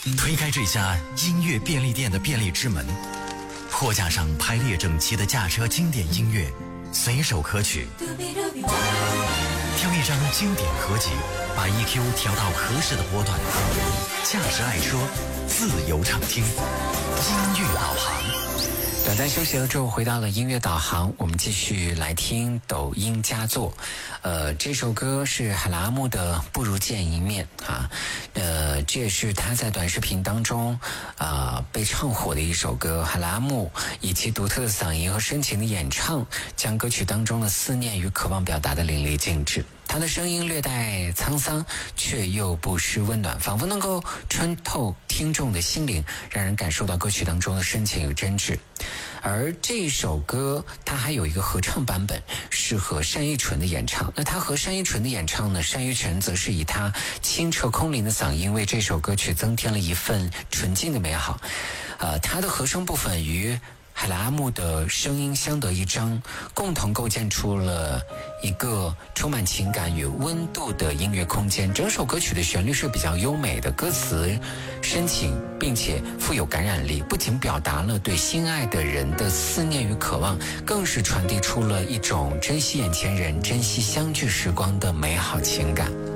推开这家音乐便利店的便利之门，货架上排列整齐的驾车经典音乐，随手可取。挑一张经典合集，把 EQ 调到合适的波段，驾驶爱车，自由畅听，音乐导航。 短暂休息了之后，回到了音乐导航，我们继续来听抖音佳作。这首歌是海拉阿木的《不如见一面》啊，这也是他在短视频当中被唱火的一首歌。海拉阿木以其独特的嗓音和深情的演唱，将歌曲当中的思念与渴望表达得淋漓尽致。他的声音略带沧桑，却又不失温暖，仿佛能够穿透听众的心灵，让人感受到歌曲当中的深情与真挚。而这首歌它还有一个合唱版本，是和单依纯的演唱。那他和单依纯的演唱呢，单依纯则是以他清澈空灵的嗓音为这首歌曲增添了一份纯净的美好。他的和声部分与海拉阿木的声音相得益彰，共同构建出了一个充满情感与温度的音乐空间。整首歌曲的旋律是比较优美的，歌词深情并且富有感染力，不仅表达了对心爱的人的思念与渴望，更是传递出了一种珍惜眼前人、珍惜相聚时光的美好情感。